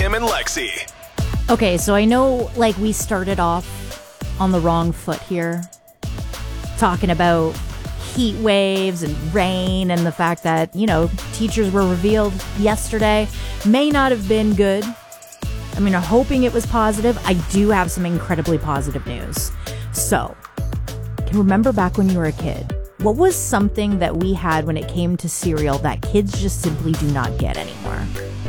Tim and Lexi. Okay, so I know, like, we started off on the wrong foot here, talking about heat waves and rain and the fact that, you know, teachers were revealed yesterday. May not have been good. I mean, I'm hoping it was positive. I do have some incredibly positive news. So, can you remember back when you were a kid? What was something that we had when it came to cereal that kids just simply do not get anymore?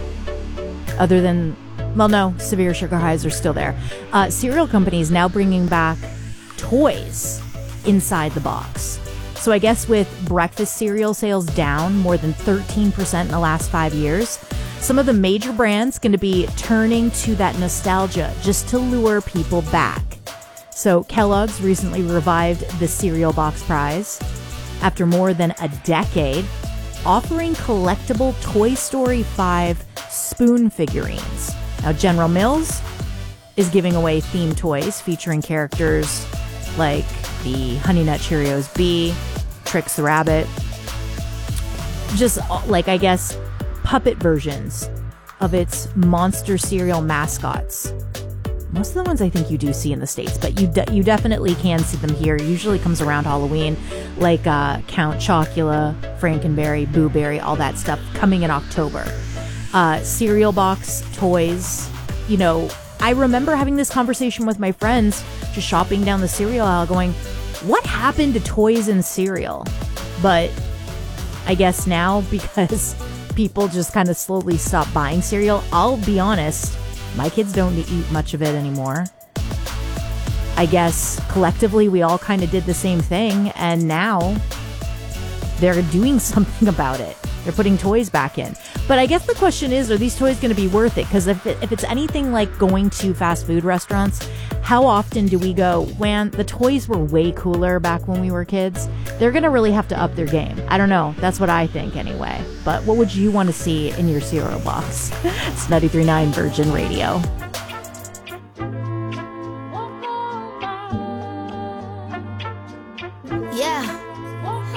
Other than, well, no, severe sugar highs are still there. Cereal companies now bringing back toys inside the box. So I guess with breakfast cereal sales down more than 13% in the last 5 years, some of the major brands going to be turning to that nostalgia just to lure people back. So Kellogg's recently revived the cereal box prize after more than a decade, offering collectible Toy Story 5 spoon figurines. Now, General Mills is giving away themed toys featuring characters like the Honey Nut Cheerios Bee, Trix the Rabbit, just like, I guess, puppet versions of its monster cereal mascots. Most of the ones I think you do see in the States, but you definitely can see them here. Usually comes around Halloween, like Count Chocula, Frankenberry, Boo Berry, all that stuff coming in October. Cereal box toys, you know, I remember having this conversation with my friends, just shopping down the cereal aisle going, what happened to toys and cereal? But I guess now, because people just kind of slowly stopped buying cereal, I'll be honest, my kids don't eat much of it anymore. I guess collectively we all kind of did the same thing, and now they're doing something about it. They're putting toys back in. But I guess the question is, are these toys going to be worth it? Because if it's anything like going to fast food restaurants, how often do we go, man, the toys were way cooler back when we were kids? They're going to really have to up their game. I don't know. That's what I think anyway. But what would you want to see in your cereal box? It's 93.9 Virgin Radio.